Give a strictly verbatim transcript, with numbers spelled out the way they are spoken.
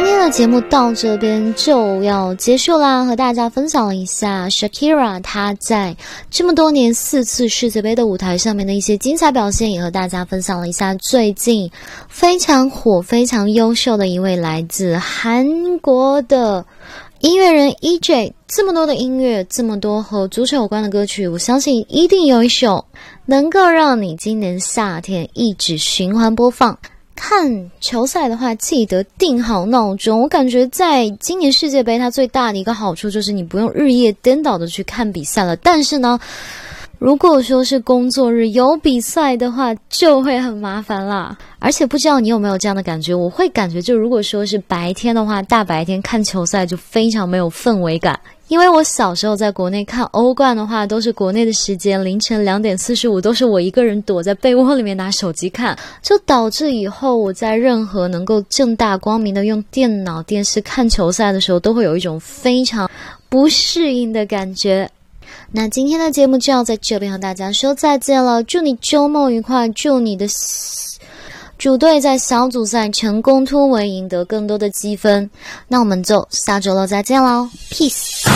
天的节目到这边就要结束啦，和大家分享了一下 Shakira 她在这么多年四次世界杯的舞台上面的一些精彩表现，也和大家分享了一下最近非常火非常优秀的一位来自韩国的音乐人 E J。 这么多的音乐，这么多和足球有关的歌曲，我相信一定有一首能够让你今年夏天一直循环播放。看球赛的话，记得定好闹钟。我感觉在今年世界杯它最大的一个好处就是你不用日夜颠倒的去看比赛了，但是呢，如果说是工作日有比赛的话就会很麻烦啦。而且不知道你有没有这样的感觉，我会感觉就如果说是白天的话，大白天看球赛就非常没有氛围感。因为我小时候在国内看欧冠的话，都是国内的时间凌晨两点四十五，都是我一个人躲在被窝里面拿手机看，就导致以后我在任何能够正大光明的用电脑电视看球赛的时候，都会有一种非常不适应的感觉。那今天的节目就要在这边和大家说再见了，祝你周末愉快，祝你的主队在小组赛成功突围，赢得更多的积分。那我们就下周六再见咯， Peace。